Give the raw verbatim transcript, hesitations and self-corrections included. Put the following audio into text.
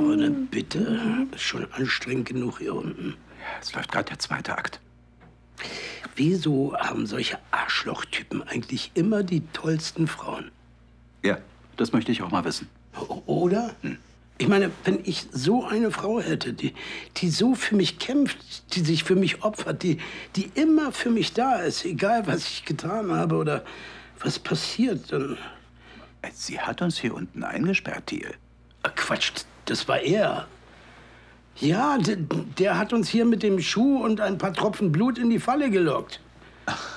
Freunde, bitte. Ist schon anstrengend genug hier unten. Ja, es läuft gerade der zweite Akt. Wieso haben solche Arschlochtypen eigentlich immer die tollsten Frauen? Ja, das möchte ich auch mal wissen. O- Oder? Hm. Ich meine, wenn ich so eine Frau hätte, die, die so für mich kämpft, die sich für mich opfert, die, die immer für mich da ist, egal was ich getan habe oder was passiert, dann... Sie hat uns hier unten eingesperrt, Thiel. Ach, Quatsch, das war er. Ja, der, der hat uns hier mit dem Schuh und ein paar Tropfen Blut in die Falle gelockt.